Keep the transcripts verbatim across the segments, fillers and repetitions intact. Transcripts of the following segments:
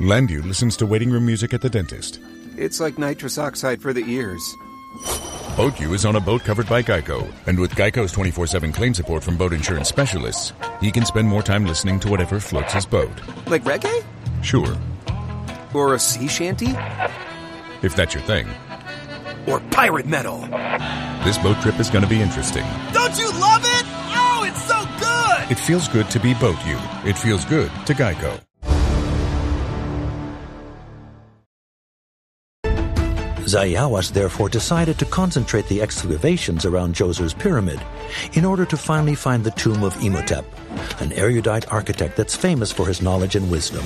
Landu listens to waiting room music at the dentist. It's like nitrous oxide for the ears. BoatU is on a boat covered by Geico, and with Geico's twenty-four seven claim support from boat insurance specialists, he can spend more time listening to whatever floats his boat. Like reggae? Sure. Or a sea shanty? If that's your thing. Or pirate metal. This boat trip is going to be interesting. Don't you love it? Oh, it's so good! It feels good to be BoatU. It feels good to Geico. Zayawas therefore decided to concentrate the excavations around Djoser's pyramid in order to finally find the tomb of Imhotep, an erudite architect that's famous for his knowledge and wisdom.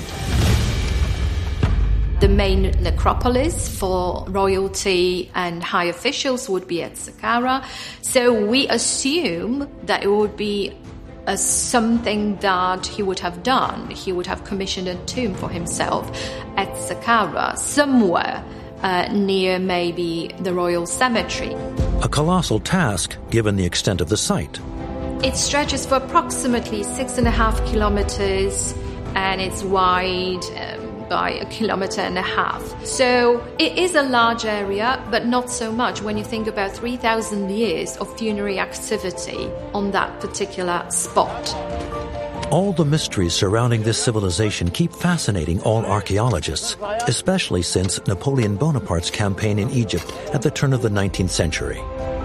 The main necropolis for royalty and high officials would be at Saqqara. So we assume that it would be a, something that he would have done. He would have commissioned a tomb for himself at Saqqara, somewhere uh, near maybe the royal cemetery. A colossal task, given the extent of the site. It stretches for approximately six and a half kilometers, and it's wide um, by a kilometer and a half. So it is a large area, but not so much when you think about three thousand years of funerary activity on that particular spot. All the mysteries surrounding this civilization keep fascinating all archaeologists, especially since Napoleon Bonaparte's campaign in Egypt at the turn of the nineteenth century.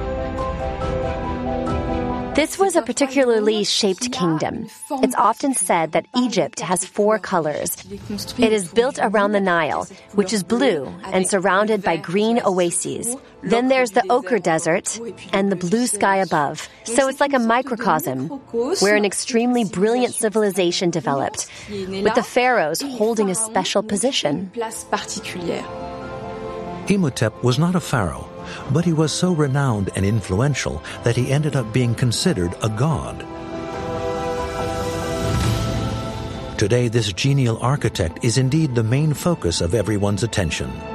This was a particularly shaped kingdom. It's often said that Egypt has four colors. It is built around the Nile, which is blue and surrounded by green oases. Then there's the ochre desert and the blue sky above. So it's like a microcosm where an extremely brilliant civilization developed, with the pharaohs holding a special position. Imhotep was not a pharaoh, but he was so renowned and influential that he ended up being considered a god. Today, this genial architect is indeed the main focus of everyone's attention.